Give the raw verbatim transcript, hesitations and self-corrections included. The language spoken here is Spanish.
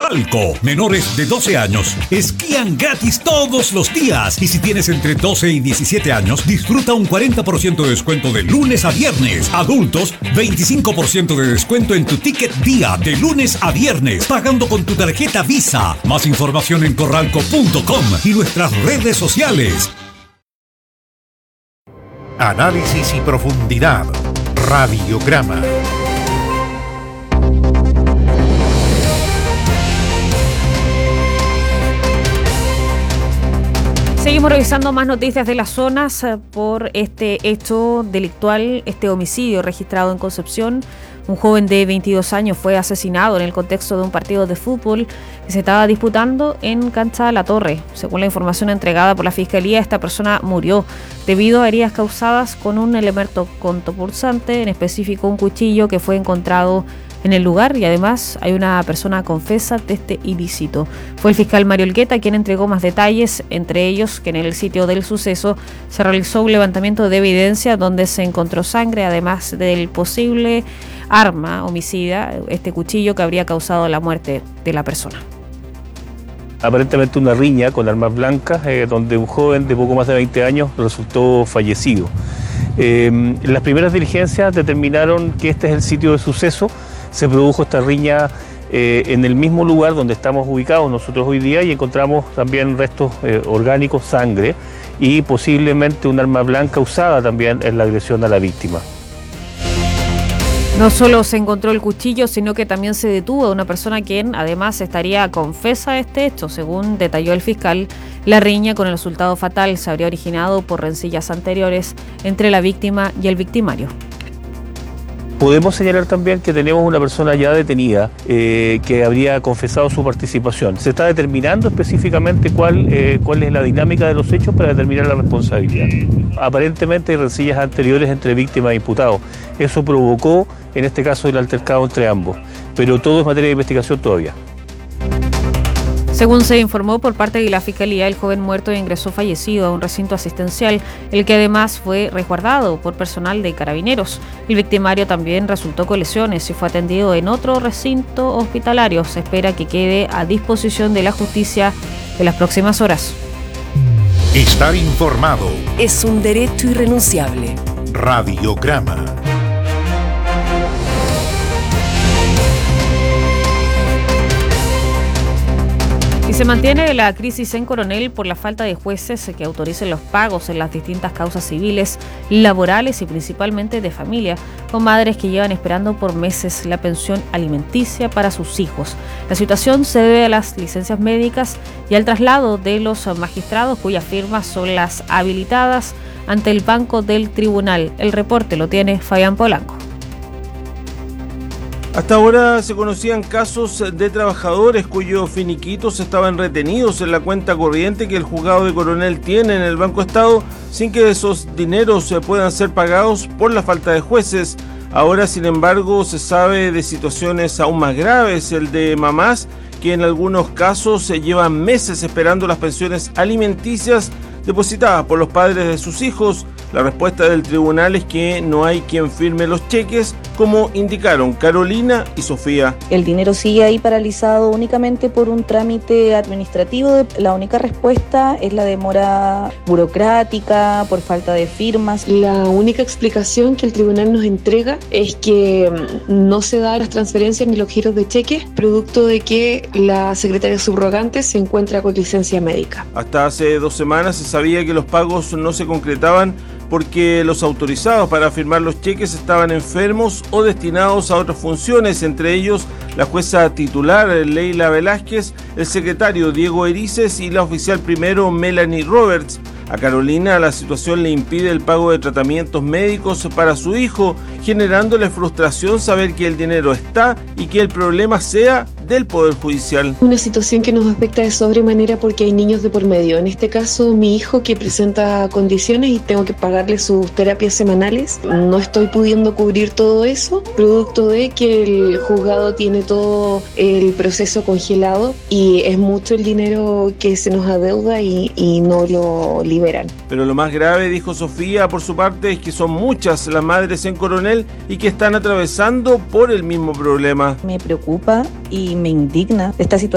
Corralco. Menores de doce años esquían gratis todos los días. Y si tienes entre doce y diecisiete años, disfruta un cuarenta por ciento de descuento de lunes a viernes. Adultos, veinticinco por ciento de descuento en tu ticket día de lunes a viernes, pagando con tu tarjeta Visa. Más información en corralco punto com y nuestras redes sociales. Análisis y profundidad. Radiograma. Seguimos revisando más noticias de las zonas por este hecho delictual, este homicidio registrado en Concepción. Un joven de veintidós años fue asesinado en el contexto de un partido de fútbol que se estaba disputando en Cancha La Torre. Según la información entregada por la Fiscalía, esta persona murió debido a heridas causadas con un elemento contopulsante, en específico un cuchillo que fue encontrado en el lugar, y además hay una persona confesa de este ilícito. Fue el fiscal Mario Elgueta quien entregó más detalles, entre ellos que en el sitio del suceso se realizó un levantamiento de evidencia donde se encontró sangre, además del posible arma homicida, este cuchillo que habría causado la muerte de la persona. Aparentemente una riña con armas blancas, eh, donde un joven de poco más de veinte años resultó fallecido. Eh, en las primeras diligencias determinaron que este es el sitio de suceso. Se produjo esta riña eh, en el mismo lugar donde estamos ubicados nosotros hoy día, y encontramos también restos eh, orgánicos, sangre y posiblemente un arma blanca usada también en la agresión a la víctima. No solo se encontró el cuchillo, sino que también se detuvo a una persona quien además estaría confesa de este hecho. Según detalló el fiscal, la riña con el resultado fatal se habría originado por rencillas anteriores entre la víctima y el victimario. Podemos señalar también que tenemos una persona ya detenida eh, que habría confesado su participación. Se está determinando específicamente cuál, eh, cuál es la dinámica de los hechos para determinar la responsabilidad. Aparentemente hay rencillas anteriores entre víctima e imputado. Eso provocó, en este caso, el altercado entre ambos. Pero todo es materia de investigación todavía. Según se informó por parte de la Fiscalía, el joven muerto ingresó fallecido a un recinto asistencial, el que además fue resguardado por personal de Carabineros. El victimario también resultó con lesiones y fue atendido en otro recinto hospitalario. Se espera que quede a disposición de la justicia en las próximas horas. Estar informado es un derecho irrenunciable. Radiograma. Y se mantiene la crisis en Coronel por la falta de jueces que autoricen los pagos en las distintas causas civiles, laborales y principalmente de familia, con madres que llevan esperando por meses la pensión alimenticia para sus hijos. La situación se debe a las licencias médicas y al traslado de los magistrados cuyas firmas son las habilitadas ante el banco del tribunal. El reporte lo tiene Fabián Polanco. Hasta ahora se conocían casos de trabajadores cuyos finiquitos estaban retenidos en la cuenta corriente que el juzgado de Coronel tiene en el Banco Estado sin que esos dineros puedan ser pagados por la falta de jueces. Ahora, sin embargo, se sabe de situaciones aún más graves, el de mamás que en algunos casos se llevan meses esperando las pensiones alimenticias depositadas por los padres de sus hijos. La respuesta del tribunal es que no hay quien firme los cheques, como indicaron Carolina y Sofía. El dinero sigue ahí paralizado únicamente por un trámite administrativo. La única respuesta es la demora burocrática, por falta de firmas. La única explicación que el tribunal nos entrega es que no se dan las transferencias ni los giros de cheques, producto de que la secretaria subrogante se encuentra con licencia médica. Hasta hace dos semanas se sabía que los pagos no se concretaban porque los autorizados para firmar los cheques estaban enfermos o destinados a otras funciones, entre ellos la jueza titular Leila Velázquez, el secretario Diego Erices y la oficial primero Melanie Roberts. A Carolina la situación le impide el pago de tratamientos médicos para su hijo, generándole frustración saber que el dinero está y que el problema sea del Poder Judicial. Una situación que nos afecta de sobremanera porque hay niños de por medio. En este caso, mi hijo que presenta condiciones y tengo que pagarle sus terapias semanales. No estoy pudiendo cubrir todo eso, producto de que el juzgado tiene todo el proceso congelado y es mucho el dinero que se nos adeuda y, y no lo liberan. Pero lo más grave, dijo Sofía, por su parte, es que son muchas las madres en Coronel y que están atravesando por el mismo problema. Me preocupa y me indigna esta situación.